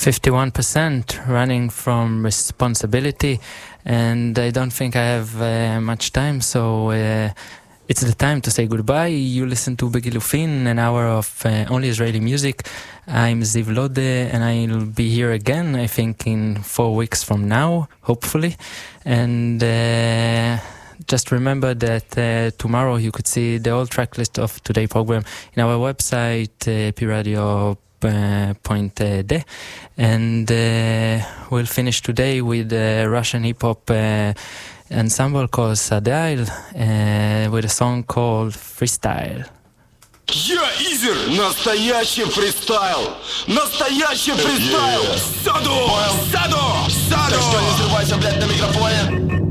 51% running from responsibility, and I don't think I have much time, so it's the time to say goodbye. You listen to Begilufin, an hour of only Israeli music. I'm Ziv Lode, and I'll be here again, I think, in 4 weeks from now, hopefully. And just remember that tomorrow you could see the whole track list of today's program in our website, piradio.de. And we'll finish today with a Russian hip-hop ensemble called Sadail with a song called Freestyle. Я Изер, настоящий фристайл, настоящий фристайл. Саду, саду, саду. Так что не срывайся, блядь, на микрофоне.